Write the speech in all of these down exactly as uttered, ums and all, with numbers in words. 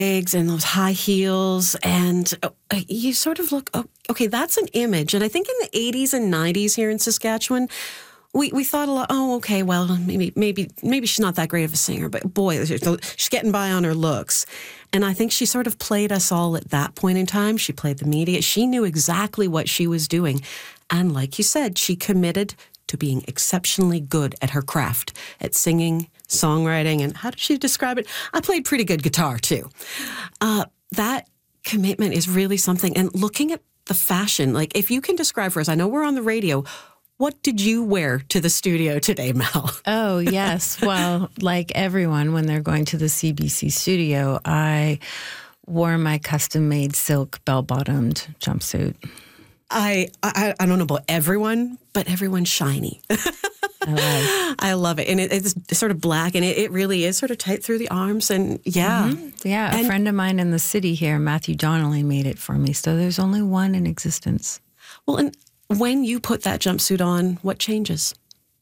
legs and those high heels, and uh, you sort of look, oh, okay, that's an image. And I think in the eighties and nineties here in Saskatchewan, we, we thought a lot, oh, okay, well, maybe maybe maybe she's not that great of a singer, but boy, she's getting by on her looks. And I think she sort of played us all at that point in time. She played the media. She knew exactly what she was doing. And like you said, she committed to being exceptionally good at her craft, at singing, songwriting, and how did she describe it? I played pretty good guitar, too. Uh, that commitment is really something. And looking at the fashion, like if you can describe for us, I know we're on the radio, what did you wear to the studio today, Mel? Oh, yes. Well, like everyone, when they're going to the C B C studio, I wore my custom-made silk bell-bottomed jumpsuit. I, I I don't know about everyone, but everyone's shiny. I love. I love it. And it, it's sort of black, and it, it really is sort of tight through the arms. And yeah. Mm-hmm. Yeah, and, a friend of mine in the city here, Matthew Donnelly, made it for me. So there's only one in existence. Well, and when you put that jumpsuit on, what changes?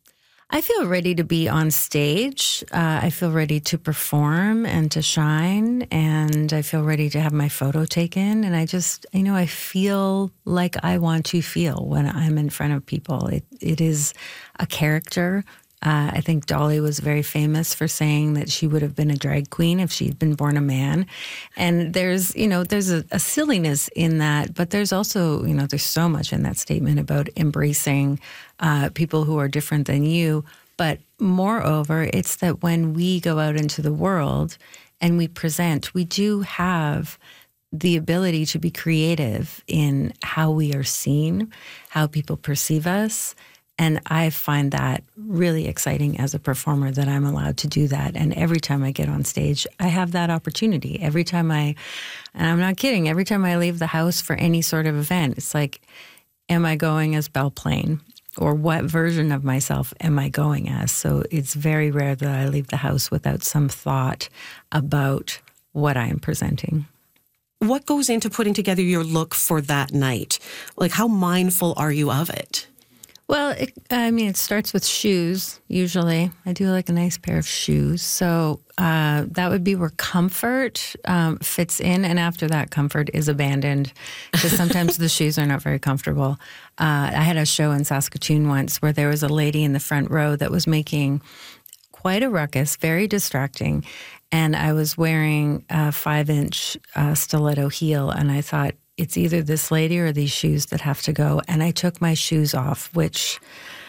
I feel ready to be on stage. Uh, I feel ready to perform and to shine. And I feel ready to have my photo taken. And I just, you know, I feel like I want to feel when I'm in front of people. It It is a character. Uh, I think Dolly was very famous for saying that she would have been a drag queen if she'd been born a man. And there's, you know, there's a, a silliness in that, but there's also, you know, there's so much in that statement about embracing uh, people who are different than you. But moreover, it's that when we go out into the world and we present, we do have the ability to be creative in how we are seen, how people perceive us. And I find that really exciting as a performer that I'm allowed to do that. And every time I get on stage, I have that opportunity. Every time I, and I'm not kidding, every time I leave the house for any sort of event, it's like, am I going as Belle Plaine? Or what version of myself am I going as? So it's very rare that I leave the house without some thought about what I am presenting. What goes into putting together your look for that night? Like, how mindful are you of it? Well, it, I mean, it starts with shoes, usually. I do like a nice pair of shoes. So uh, that would be where comfort um, fits in. And after that, comfort is abandoned because sometimes the shoes are not very comfortable. Uh, I had a show in Saskatoon once where there was a lady in the front row that was making quite a ruckus, very distracting. And I was wearing a five-inch uh, stiletto heel, and I thought, it's either this lady or these shoes that have to go. And I took my shoes off, which,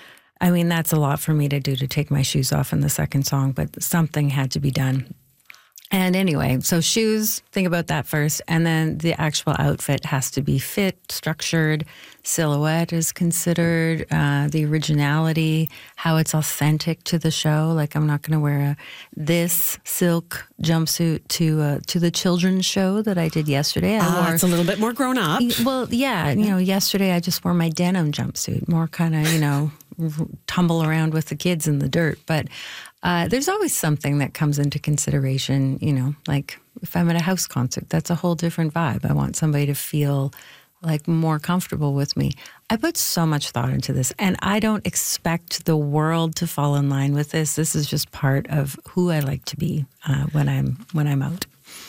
I mean, that's a lot for me to do, to take my shoes off in the second song, but something had to be done. And anyway, so shoes, think about that first. And then the actual outfit has to be fit, structured. Silhouette is considered, uh, the originality, how it's authentic to the show. Like, I'm not going to wear a, this silk jumpsuit to uh, to the children's show that I did yesterday. I Ah, wore, it's a little bit more grown up. Well, yeah, you know, yesterday I just wore my denim jumpsuit, more kind of, you know, tumble around with the kids in the dirt. But uh, there's always something that comes into consideration, you know, like if I'm at a house concert, that's a whole different vibe. I want somebody to feel like more comfortable with me. I put so much thought into this, and I don't expect the world to fall in line with this. This is just part of who I like to be uh, when I'm when I'm out.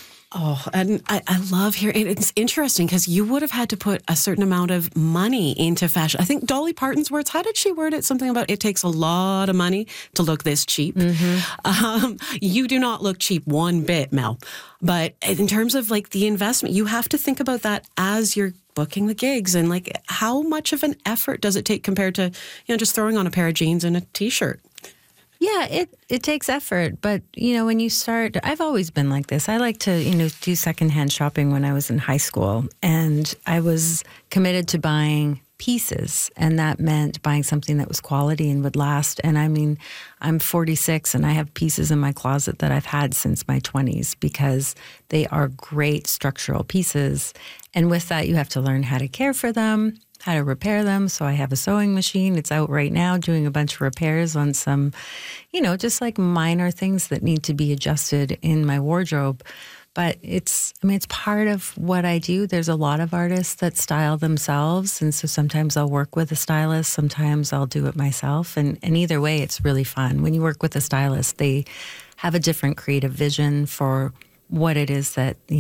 Oh, and I, I love hearing, it's interesting because you would have had to put a certain amount of money into fashion. I think Dolly Parton's words, how did she word it? Something about it takes a lot of money to look this cheap. Mm-hmm. Um, you do not look cheap one bit, Mel. But in terms of like the investment, you have to think about that as you're booking the gigs, and like how much of an effort does it take compared to, you know, just throwing on a pair of jeans and a t-shirt? Yeah, it, it takes effort. But, you know, when you start, I've always been like this. I like to, you know, do secondhand shopping when I was in high school. And I was committed to buying pieces. And that meant buying something that was quality and would last. And I mean, I'm forty-six and I have pieces in my closet that I've had since my twenties because they are great structural pieces. And with that, you have to learn how to care for them, how to repair them. So I have a sewing machine. It's out right now doing a bunch of repairs on some, you know, just like minor things that need to be adjusted in my wardrobe. But it's, I mean, it's part of what I do. There's a lot of artists that style themselves. And so sometimes I'll work with a stylist. Sometimes I'll do it myself. And, and either way, it's really fun. When you work with a stylist, they have a different creative vision for what it is that